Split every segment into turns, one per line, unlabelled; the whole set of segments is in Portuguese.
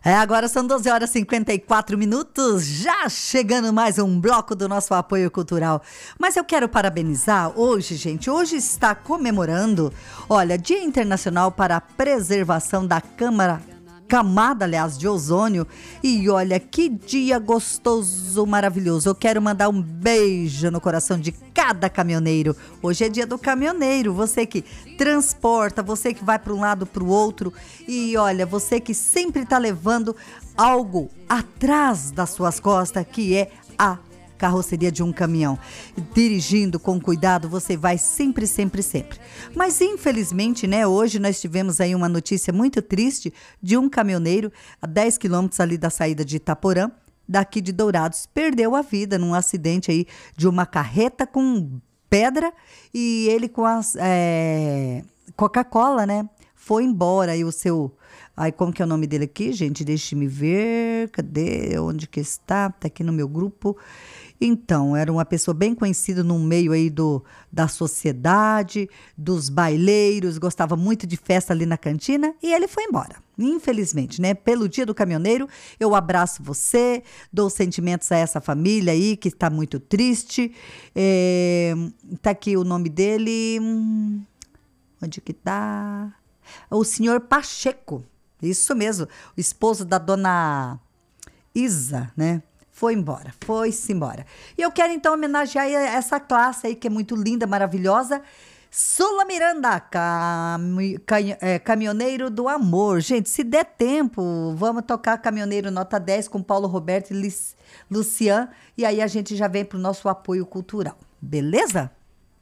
Agora são 12 horas e 54 minutos, já chegando mais um bloco do nosso apoio cultural. Mas eu quero parabenizar hoje, gente, hoje está comemorando, olha, Dia Internacional para a Preservação da Camada, aliás, de ozônio. E olha, que dia gostoso, maravilhoso. Eu quero mandar um beijo no coração de cada caminhoneiro. Hoje é dia do caminhoneiro, você que transporta, você que vai para um lado, para o outro. E olha, você que sempre está levando algo atrás das suas costas, que é a carroceria de um caminhão. Dirigindo com cuidado, você vai sempre, sempre, sempre. Mas infelizmente, né, hoje nós tivemos aí uma notícia muito triste de um caminhoneiro a 10 quilômetros ali da saída de Itaporã, daqui de Dourados, perdeu a vida num acidente aí de uma carreta com pedra e ele com as Coca-Cola, né, foi embora e o seu... Ai, como que é o nome dele aqui, gente? Deixe-me ver. Cadê? Onde que está? Tá aqui no meu grupo. Então, era uma pessoa bem conhecida no meio aí da sociedade, dos baileiros, gostava muito de festa ali na cantina e ele foi embora. Infelizmente, né? Pelo Dia do Caminhoneiro, eu abraço você, dou sentimentos a essa família aí que está muito triste. Tá aqui o nome dele. Onde que tá? O senhor Pacheco. Isso mesmo, o esposo da dona Isa, né? Foi-se embora. E eu quero então homenagear essa classe aí que é muito linda, maravilhosa. Sula Miranda, Caminhoneiro do Amor. Gente, se der tempo, vamos tocar Caminhoneiro Nota 10 com Paulo Roberto e Lucian. E aí a gente já vem pro nosso apoio cultural. Beleza?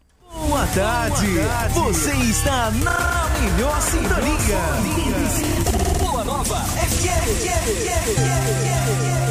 Boa tarde. Você está na melhor sintonia.